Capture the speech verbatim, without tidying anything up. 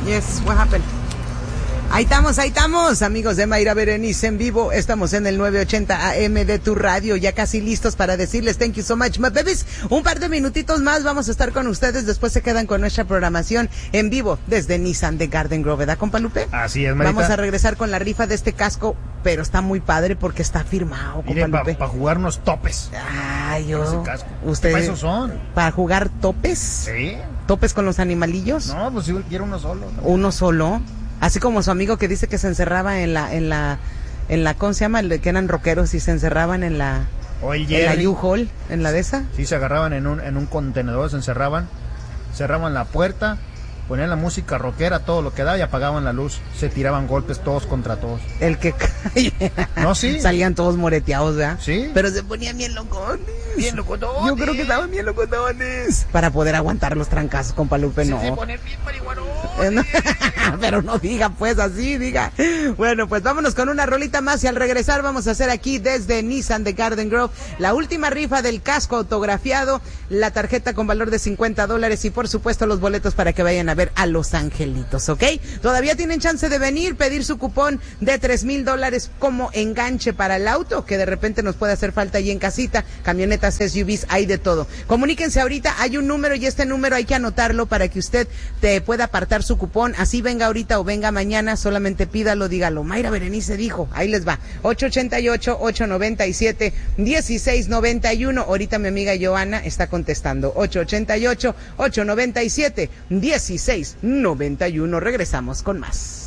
Yes, what happened? Ahí estamos, ahí estamos, amigos de Mayra Berenice en vivo. Estamos en el nueve ochenta A M de tu radio, ya casi listos para decirles thank you so much, my babies. Un par de minutitos más vamos a estar con ustedes, después se quedan con nuestra programación en vivo desde Nissan de Garden Grove, ¿verdad, compa Lupe? Así es, Marita. Vamos a regresar con la rifa de este casco, pero está muy padre porque está firmado, compa Miren, Lupe. para pa jugar unos topes. Ay, yo. Ese casco. ¿Ustedes? ¿Para eso son? ¿Para jugar topes? Sí. ¿Topes con los animalillos? No, pues yo quiero uno solo. ¿No? Uno solo. Así como su amigo que dice que se encerraba en la, en la, en la, ¿cómo se llama? El de que eran rockeros y se encerraban en la, o el en la U-Haul, en la de esa. Sí, se agarraban en un, en un contenedor, se encerraban, cerraban la puerta, ponían la música rockera, todo lo que daba y apagaban la luz. Se tiraban golpes todos contra todos. El que no, sí. Salían todos moreteados, ¿verdad? Sí. Pero se ponían bien locones. Bien locotones. Yo creo que estaban bien locotones. Para poder aguantar los trancazos, compa Lupe, sí, no. Se ponen bien marihuanones. Pero no diga pues así, diga. Bueno, pues vámonos con una rolita más y al regresar vamos a hacer aquí desde Nissan de Garden Grove la última rifa del casco autografiado, la tarjeta con valor de cincuenta dólares y por supuesto los boletos para que vayan a ver a Los Angelitos, ¿ok? Todavía tienen chance de venir, pedir su cupón de tres mil dólares como enganche para el auto, que de repente nos puede hacer falta ahí en casita, camionetas, S U Vs, hay de todo. Comuníquense ahorita, hay un número y este número hay que anotarlo para que usted te pueda apartar su cupón, así venga ahorita o venga mañana, solamente pídalo, dígalo. Mayra Berenice dijo, ahí les va, ocho ocho ocho, ocho nueve siete, uno seis nueve uno, ahorita mi amiga Joana está contestando, ocho ocho ocho, ocho nueve siete, uno seis nueve uno, regresamos con más.